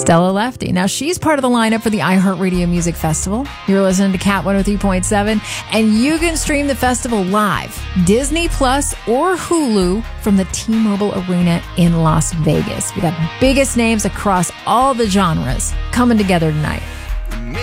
Stella Lefty. Now, she's part of the lineup for the iHeartRadio Music Festival. You're listening to Cat 103.7, and you can stream the festival live, Disney Plus or Hulu, from the T-Mobile Arena in Las Vegas. We got biggest names across all the genres coming together tonight.